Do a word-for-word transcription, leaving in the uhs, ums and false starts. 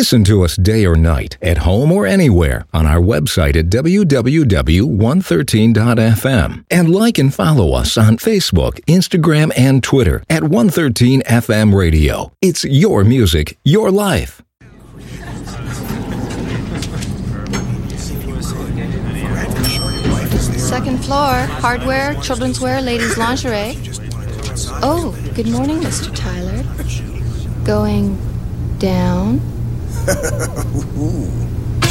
Listen to us day or night, at home or anywhere, on our website at w w w dot one thirteen dot f m. And like and follow us on Facebook, Instagram, and Twitter at one thirteen F M Radio. It's your music, your life. Second floor, hardware, children's wear, ladies' lingerie. Oh, good morning, Mister Tyler. Going down?